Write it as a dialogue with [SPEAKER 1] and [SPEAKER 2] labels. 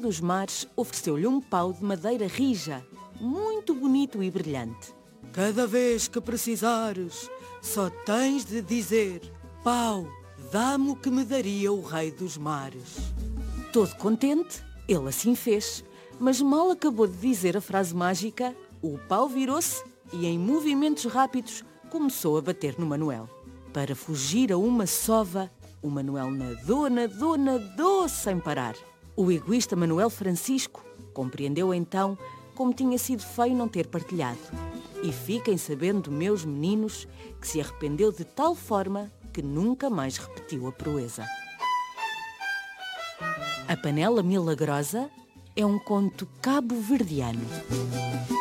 [SPEAKER 1] dos mares ofereceu-lhe um pau de madeira rija, muito bonito e brilhante.
[SPEAKER 2] Cada vez que precisares, só tens de dizer: pau, dá-me o que me daria o rei dos mares.
[SPEAKER 1] Todo contente, ele assim fez, mas mal acabou de dizer a frase mágica, o pau virou-se e, em movimentos rápidos, começou a bater no Manuel. Para fugir a uma sova, o Manuel nadou sem parar. O egoísta Manuel Francisco compreendeu então como tinha sido feio não ter partilhado. E fiquem sabendo, meus meninos, que se arrependeu de tal forma que nunca mais repetiu a proeza. A Panela Milagrosa é um conto cabo-verdiano.